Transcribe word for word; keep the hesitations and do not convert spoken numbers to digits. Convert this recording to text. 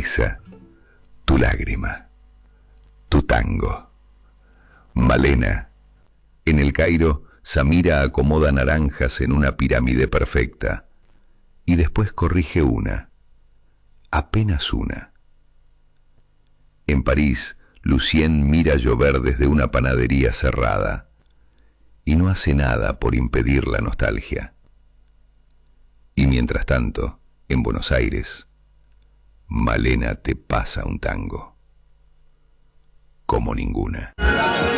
esa, tu lágrima, tu tango. Malena. En el Cairo, Samira acomoda naranjas en una pirámide perfecta y después corrige una, apenas una. En París, Lucien mira llover desde una panadería cerrada y no hace nada por impedir la nostalgia. Y mientras tanto, en Buenos Aires, Malena te pasa un tango como ninguna.